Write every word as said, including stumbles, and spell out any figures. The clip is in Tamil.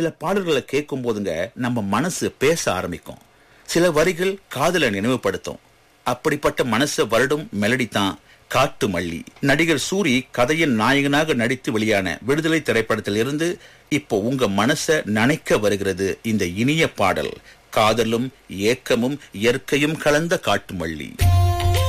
சில பாடல்களை கேட்கும் போதுங்க நம்ம மனசு பேச ஆரம்பிக்கும். சில வரிகள் காதலை நினைவுபடுத்தும். அப்படிப்பட்ட மனசை வருடும் மெலடி தான் காட்டு மல்லி. நடிகர் சூரி கதையின் நாயகனாக நடித்து வெளியான விடுதலை திரைப்படத்தில் இருந்து இப்போ உங்க மனசை நனைக்க வருகிறது இந்த இனிய பாடல். காதலும் ஏக்கமும் இயற்கையும் கலந்த காட்டு மல்லி.